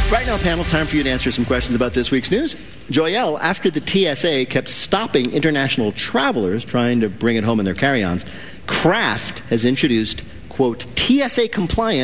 Right now, panel, time for you to answer some questions about this week's news. Joyelle, after the TSA kept stopping international travelers trying to bring it home in their carry-ons, Kraft has introduced, quote, TSA compliant